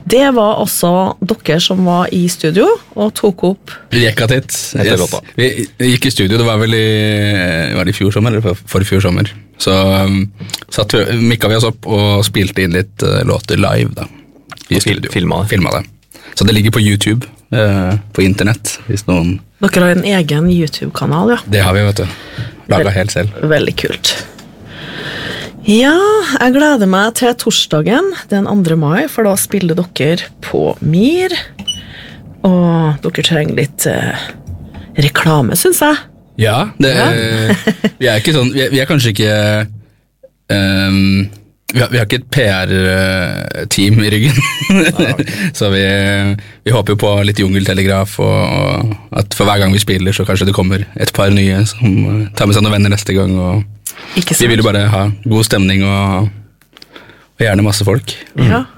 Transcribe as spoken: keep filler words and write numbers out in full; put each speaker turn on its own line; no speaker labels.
Det var også dere som var i studio og tok opp
Vi gikk av titt.
Etter låta.
Vi gikk i studio, det var vel i, var det i fjor sommer, eller for, for fjor sommer. Så um, satt, mikka vi oss opp og spilte inn litt uh, låter live da, i
Og fil-
studio.
filmet det.
Filmet det. Så det ligger på YouTube, uh, på internett, hvis noen...
Dere har en egen YouTube-kanal, ja.
Det har vi, vet du. Laget helt selv.
Veldig kult. Ja, jeg gleder meg til torsdagen, den andre mai, for da spiller dere på Mir. Og dere trenger litt eh, reklame, synes jeg.
Ja, det, vi er ikke sånn, vi er, vi er kanskje ikke um, vi, har, vi har ikke et P R-team i ryggen. Så vi, vi håper jo på litt jungeltelegraf, og, og at for hver gang vi spiller så kanskje det kommer et par nye som tar med seg noen venner neste gang. Og
Ikke sant?
vi vil jo bare ha god stemning og, og gjerne masse folk.
Ja.